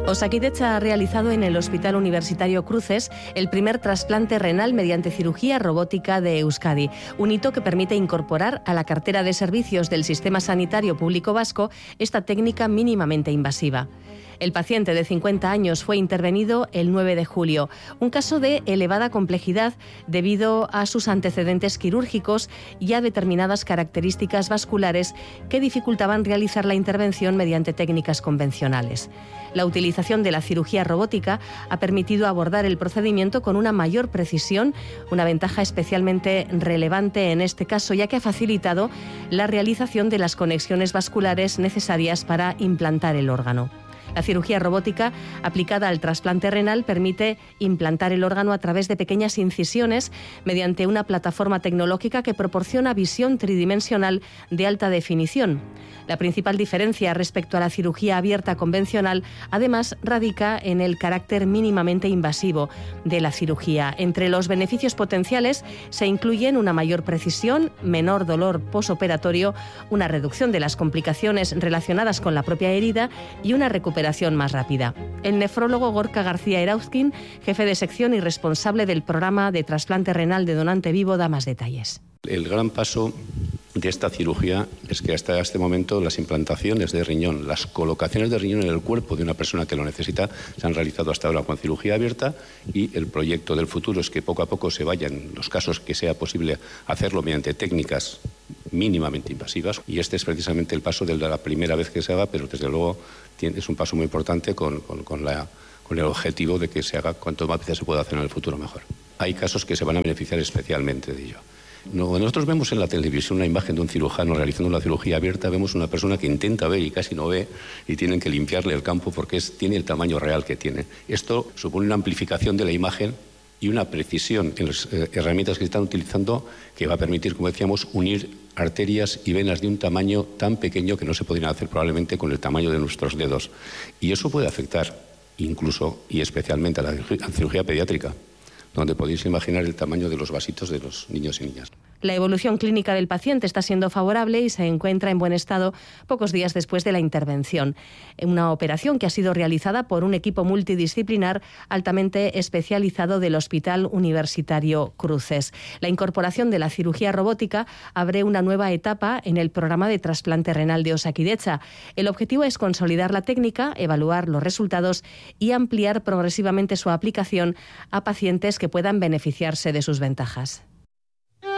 Osakidetza ha realizado en el Hospital Universitario Cruces el primer trasplante renal mediante cirugía robótica de Euskadi, un hito que permite incorporar a la cartera de servicios del Sistema Sanitario Público Vasco esta técnica mínimamente invasiva. El paciente de 50 años fue intervenido el 9 de julio, un caso de elevada complejidad debido a sus antecedentes quirúrgicos y a determinadas características vasculares que dificultaban realizar la intervención mediante técnicas convencionales. La utilización de la cirugía robótica ha permitido abordar el procedimiento con una mayor precisión, una ventaja especialmente relevante en este caso, ya que ha facilitado la realización de las conexiones vasculares necesarias para implantar el órgano. La cirugía robótica aplicada al trasplante renal permite implantar el órgano a través de pequeñas incisiones mediante una plataforma tecnológica que proporciona visión tridimensional de alta definición. La principal diferencia respecto a la cirugía abierta convencional, además, radica en el carácter mínimamente invasivo de la cirugía. Entre los beneficios potenciales se incluyen una mayor precisión, menor dolor posoperatorio, una reducción de las complicaciones relacionadas con la propia herida y una recuperación más rápida. El nefrólogo Gorka García Erauzkin, jefe de sección y responsable del programa de trasplante renal de donante vivo, da más detalles. El gran paso de esta cirugía es que hasta este momento las implantaciones de riñón, las colocaciones de riñón en el cuerpo de una persona que lo necesita, se han realizado hasta ahora con cirugía abierta, y el proyecto del futuro es que poco a poco se vayan, los casos que sea posible, hacerlo mediante técnicas mínimamente invasivas, y este es precisamente el paso de la primera vez que se haga, pero desde luego es un paso muy importante con el objetivo de que se haga cuanto más veces se pueda hacer en el futuro mejor. Hay casos que se van a beneficiar especialmente de ello. Nosotros vemos en la televisión una imagen de un cirujano realizando una cirugía abierta, vemos una persona que intenta ver y casi no ve, y tienen que limpiarle el campo porque tiene el tamaño real que tiene. Esto supone una amplificación de la imagen y una precisión en las herramientas que se están utilizando, que va a permitir, como decíamos, unir arterias y venas de un tamaño tan pequeño que no se podrían hacer probablemente con el tamaño de nuestros dedos. Y eso puede afectar incluso y especialmente a la cirugía pediátrica, donde podéis imaginar el tamaño de los vasitos de los niños y niñas. La evolución clínica del paciente está siendo favorable y se encuentra en buen estado pocos días después de la intervención. Una operación que ha sido realizada por un equipo multidisciplinar altamente especializado del Hospital Universitario Cruces. La incorporación de la cirugía robótica abre una nueva etapa en el programa de trasplante renal de Osakidetza. El objetivo es consolidar la técnica, evaluar los resultados y ampliar progresivamente su aplicación a pacientes que puedan beneficiarse de sus ventajas.